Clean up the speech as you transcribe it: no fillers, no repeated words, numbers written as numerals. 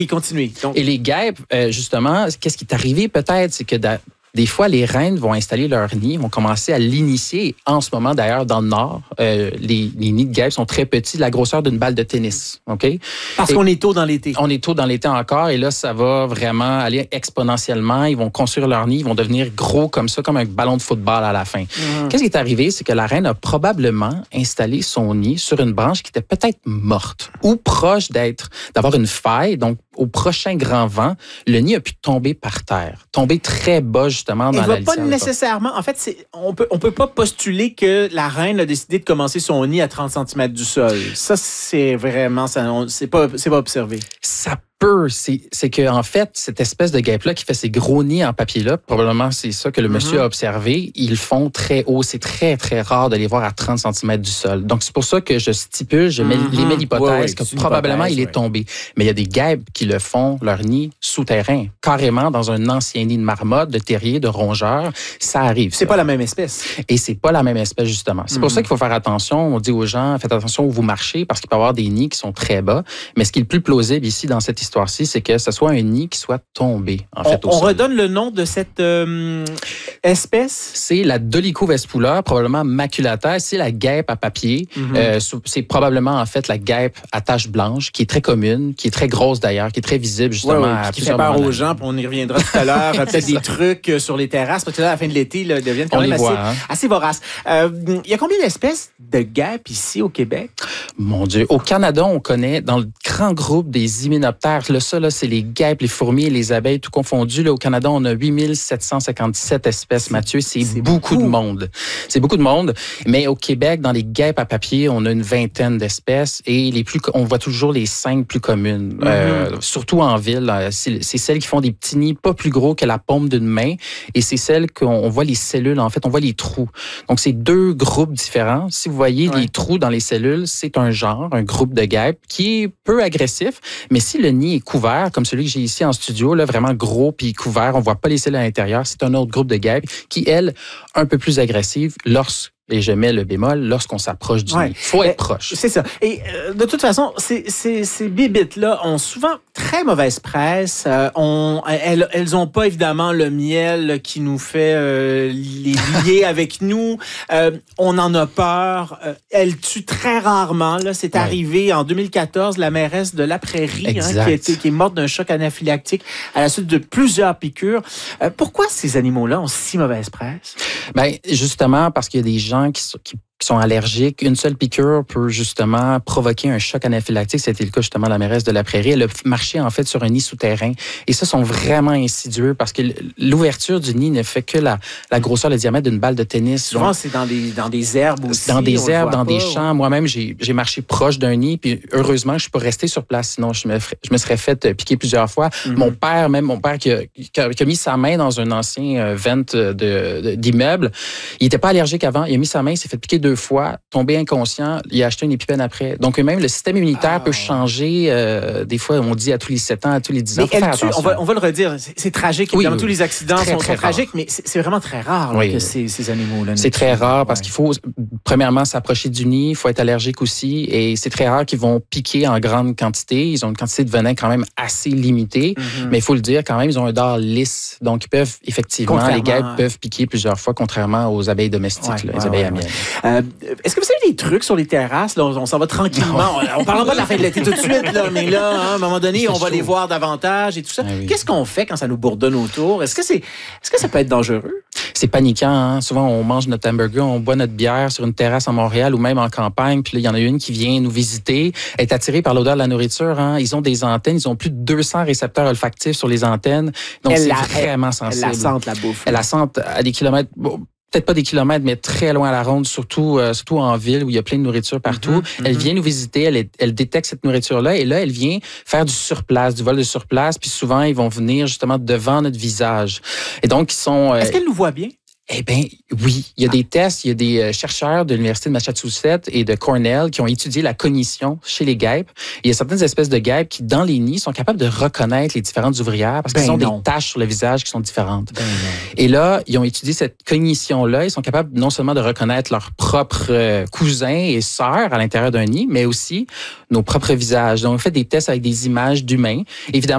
Il continue. Donc... Et les guêpes, justement, qu'est-ce qui est arrivé peut-être, c'est que des fois, les reines vont installer leur nid, vont commencer à l'initier. En ce moment, d'ailleurs, dans le Nord, les nids de guêpes sont très petits, de la grosseur d'une balle de tennis. OK? Parce qu'on est tôt dans l'été. On est tôt dans l'été encore, et là, ça va vraiment aller exponentiellement. Ils vont construire leur nid, ils vont devenir gros comme ça, comme un ballon de football à la fin. Qu'est-ce qui est arrivé? C'est que la reine a probablement installé son nid sur une branche qui était peut-être morte ou proche d'avoir une faille. Donc, au prochain grand vent, le nid a pu tomber par terre, tomber très bas, justement, dans la litière. Il ne va pas nécessairement... En fait, on peut pas postuler que la reine a décidé de commencer son nid à 30 cm du sol. Ça, c'est vraiment... C'est pas observé. Ça c'est que en fait, cette espèce de guêpe-là qui fait ces gros nids en papier-là, probablement c'est ça que le monsieur a observé, ils font très haut. C'est très, très rare de les voir à 30 cm du sol. Donc, c'est pour ça que je stipule, je mets l'hypothèse que probablement il est tombé. Mais il y a des guêpes qui le font, leur nid souterrain, carrément dans un ancien nid de marmotte, de terrier, de rongeur. Ça arrive. C'est pas la même espèce. Et c'est pas la même espèce, justement. C'est pour ça qu'il faut faire attention. On dit aux gens, faites attention où vous marchez, parce qu'il peut y avoir des nids qui sont très bas. Mais ce qui est le plus plausible ici, dans cette histoire-ci, c'est que ce soit un nid qui soit tombé, en fait, au sol. On redonne le nom de cette espèce? C'est la Dolichowespulla, probablement maculata. C'est la guêpe à papier. C'est probablement, en fait, la guêpe à taches blanches, qui est très commune, qui est très grosse d'ailleurs, qui est très visible, justement. Qui fait peur aux gens, puis on y reviendra tout à l'heure. Peut-être des trucs sur les terrasses, parce que là, à la fin de l'été, ils deviennent quand même assez voraces. Il y a combien d'espèces de guêpes ici au Québec? Mon Dieu. Au Canada, on connaît, dans le grand groupe des hyménoptères, ça, là, c'est les guêpes, les fourmis et les abeilles, tout confondu. Là, au Canada, on a 8757 espèces, Mathieu. C'est beaucoup de monde. C'est beaucoup de monde. Mais au Québec, dans les guêpes à papier, on a une vingtaine d'espèces et on voit toujours les 5 plus communes. Surtout en ville, c'est celles qui font des petits nids pas plus gros que la paume d'une main et c'est celles qu'on voit les cellules, en fait, on voit les trous. Donc, c'est 2 groupes différents. Si vous voyez les trous dans les cellules, c'est un genre, un groupe de guêpes qui est peu agressif, mais si le nid est couvert, comme celui que j'ai ici en studio, là, vraiment gros puis couvert, on voit pas les cellules à l'intérieur, c'est un autre groupe de guêpes qui, elles, un peu plus agressives et je mets le bémol, lorsqu'on s'approche du nid. Il faut être proche. C'est ça. Et de toute façon, ces bibites-là ont souvent très mauvaise presse. Elles ont pas, évidemment, le miel qui nous fait les lier avec nous. On en a peur. Elles tuent très rarement. Là, c'est arrivé en 2014, la mairesse de La Prairie, qui est morte d'un choc anaphylactique à la suite de plusieurs piqûres. Pourquoi ces animaux-là ont si mauvaise presse? Ben, justement, parce qu'il y a des gens qui sont allergiques. Une seule piqûre peut justement provoquer un choc anaphylactique. C'était le cas justement de la mairesse de La Prairie. Elle a marché en fait sur un nid souterrain. Et ça, sont vraiment insidieux parce que l'ouverture du nid ne fait que la grosseur, le diamètre d'une balle de tennis. Souvent, donc, c'est dans des herbes aussi. Dans des herbes, dans des champs. Moi-même, j'ai marché proche d'un nid. Puis heureusement, je suis pas resté sur place. Sinon, je me serais fait piquer plusieurs fois. Mon père qui a mis sa main dans un ancien vente d'immeuble, il était pas allergique avant. Il a mis sa main, il s'est fait piquer 2 fois, tombé inconscient, il a acheté une épipène après. Donc, même le système immunitaire peut changer. Des fois, on dit à tous les 7 ans, à tous les 10 ans. Mais on va le redire, c'est tragique. Évidemment, tous les accidents sont tragiques, mais c'est vraiment très rare que ces animaux-là. C'est très rare parce qu'il faut, premièrement, s'approcher du nid. Il faut être allergique aussi. Et c'est très rare qu'ils vont piquer en grande quantité. Ils ont une quantité de venin quand même assez limitée. Mais il faut le dire, quand même, ils ont un dard lisse. Donc, ils peuvent, effectivement, les guêpes peuvent piquer plusieurs fois, contrairement aux abeilles domestiques, les abeilles à miel. Est-ce que vous avez des trucs sur les terrasses? Là, on s'en va tranquillement. On parlera pas de la fin de l'été tout de suite, là, mais là, à un moment donné, on va les voir davantage et tout ça. Qu'est-ce qu'on fait quand ça nous bourdonne autour? Est-ce que ça peut être dangereux? C'est paniquant. Hein? Souvent, on mange notre hamburger, on boit notre bière sur une terrasse à Montréal ou même en campagne. Puis là, il y en a une qui vient nous visiter, est attirée par l'odeur de la nourriture. Hein? Ils ont des antennes, ils ont plus de 200 récepteurs olfactifs sur les antennes. Donc, c'est vraiment sensible. Elle la sente, la bouffe. Elle la sente à des kilomètres... Peut-être pas des kilomètres, mais très loin à la ronde, surtout en ville où il y a plein de nourriture partout. Elle vient nous visiter, elle détecte cette nourriture-là et là, elle vient faire du surplace, du vol de surplace. Puis souvent, ils vont venir justement devant notre visage. Et donc, ils sont... Est-ce qu'elle nous voit bien? Eh bien, oui. Il y a des tests, il y a des chercheurs de l'Université de Massachusetts et de Cornell qui ont étudié la cognition chez les guêpes. Il y a certaines espèces de guêpes qui, dans les nids, sont capables de reconnaître les différentes ouvrières parce qu'ils ont des taches sur le visage qui sont différentes. Et là, ils ont étudié cette cognition-là. Ils sont capables non seulement de reconnaître leurs propres cousins et sœurs à l'intérieur d'un nid, mais aussi nos propres visages. Donc, on fait des tests avec des images d'humains. Évidemment,